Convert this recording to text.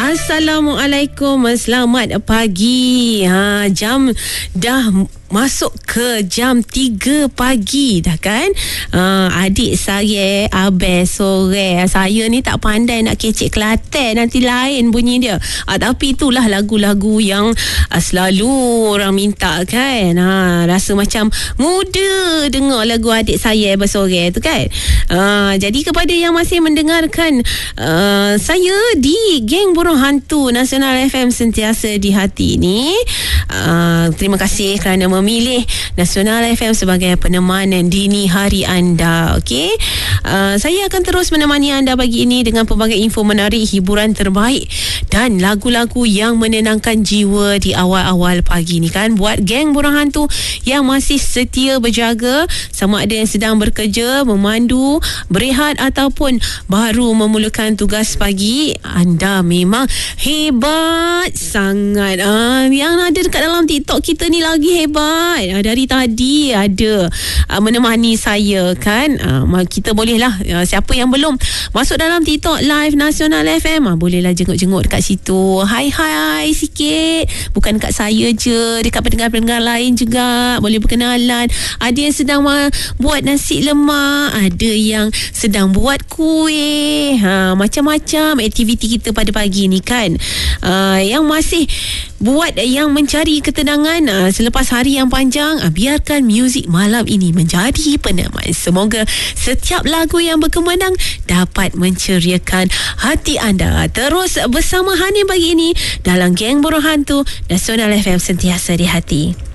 Assalamualaikum, selamat pagi. Jam dah masuk ke jam 3 pagi dah kan. Adik saya Abel sore. Saya ni tak pandai nak kecek Kelantan, nanti lain bunyi dia. Tapi itulah lagu-lagu yang selalu orang minta kan. Rasa macam muda dengar lagu adik saya Abel sore tu kan. Jadi kepada yang masih mendengarkan saya di Geng Burung Hantu Nasional FM sentiasa di hati ni, terima kasih kerana memilih Nasional FM sebagai peneman dini hari anda. Okey, saya akan terus menemani anda pagi ini dengan pelbagai info menarik, hiburan terbaik dan lagu-lagu yang menenangkan jiwa di awal-awal pagi ni kan. Buat Geng Burung Hantu yang masih setia berjaga, sama ada yang sedang bekerja, memandu, berehat ataupun baru memulakan tugas pagi, anda memang hebat sangat. Yang ada dekat dalam TikTok kita ni lagi hebat. Dari tadi ada menemani saya kan. Kita bolehlah, siapa yang belum masuk dalam TikTok live Nasional FM, bolehlah jenguk-jenguk dekat situ. Hai sikit, bukan dekat saya je, dekat pendengar-pendengar lain juga boleh berkenalan. Ada yang sedang buat nasi lemak, ada yang sedang buat kuih, macam-macam aktiviti kita pada pagi ni kan. Yang masih buat yang mencari ketenangan selepas hari yang panjang, biarkan muzik malam ini menjadi peneman. Semoga setiap lagu yang berkumandang dapat menceriakan hati anda. Terus bersama Hani pagi ini dalam Geng Burung Hantu Nasional FM sentiasa di hati.